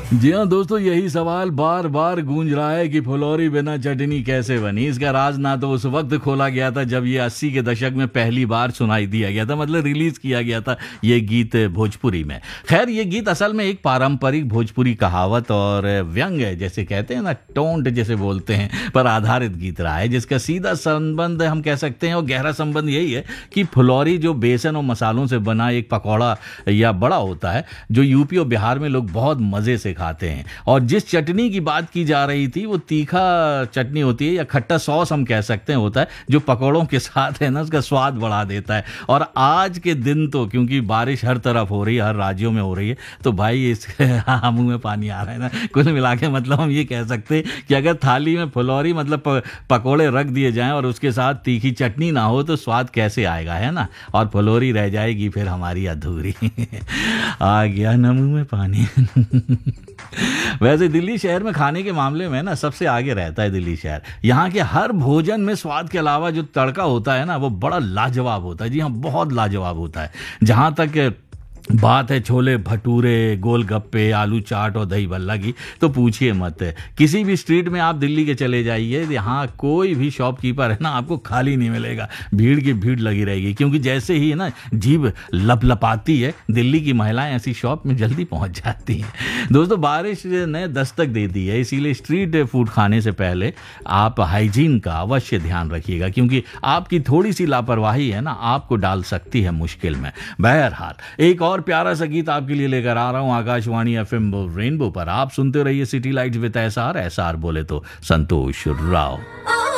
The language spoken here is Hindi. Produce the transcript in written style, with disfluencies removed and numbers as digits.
जी हाँ दोस्तों, यही सवाल बार बार गूंज रहा है कि फुलौरी बिना चटनी कैसे बनी। इसका राज ना तो उस वक्त खोला गया था जब ये 80 के दशक में पहली बार सुनाई दिया गया था, मतलब रिलीज किया गया था ये गीत भोजपुरी में। खैर, ये गीत असल में एक पारंपरिक भोजपुरी कहावत और व्यंग है, जैसे कहते हैं ना, टोंट जैसे बोलते हैं, पर आधारित गीत रहा है, जिसका सीधा संबंध हम कह सकते हैं और गहरा संबंध यही है कि फुलौरी जो बेसन और मसालों से बना एक पकौड़ा या बड़ा होता है, जो यूपी और बिहार में लोग बहुत मजे से खाते हैं। और जिस चटनी की बात की जा रही थी वो तीखा चटनी होती है, या खट्टा सॉस हम कह सकते हैं होता है, जो पकौड़ों के साथ है ना उसका स्वाद बढ़ा देता है। और आज के दिन तो क्योंकि बारिश हर तरफ हो रही है, हर राज्यों में हो रही है, तो भाई इस मुंह में पानी आ रहा है ना। कुल मिला के मतलब हम ये कह सकते हैं कि अगर थाली में फुलौरी मतलब पकौड़े रख दिए जाएं और उसके साथ तीखी चटनी ना हो तो स्वाद कैसे आएगा, है ना। और फुलौरी रह जाएगी फिर हमारी अधूरी। आ गया ना मुंह में पानी। वैसे दिल्ली शहर में खाने के मामले में ना सबसे आगे रहता है दिल्ली शहर। यहाँ के हर भोजन में स्वाद के अलावा जो तड़का होता है ना वो बड़ा लाजवाब होता है। जी हाँ, बहुत लाजवाब होता है। जहाँ तक बात है छोले भटूरे, गोलगप्पे, आलू चाट और दही भल्ला की, तो पूछिए मत। किसी भी स्ट्रीट में आप दिल्ली के चले जाइए, यहाँ कोई भी शॉपकीपर है ना आपको खाली नहीं मिलेगा। भीड़ की भीड़ लगी रहेगी, क्योंकि जैसे ही है ना जीभ लपलपाती है, दिल्ली की महिलाएं ऐसी शॉप में जल्दी पहुंच जाती हैं। दोस्तों, बारिश ने दस्तक दे दी है, इसीलिए स्ट्रीट फूड खाने से पहले आप हाइजीन का अवश्य ध्यान रखिएगा, क्योंकि आपकी थोड़ी सी लापरवाही है ना आपको डाल सकती है मुश्किल में। बहरहाल, एक और प्यारा सा गीत आपके लिए लेकर आ रहा हूं आकाशवाणी एफएम रेनबो पर। आप सुनते रहिए city lights with SR. SR बोले तो संतोष राव।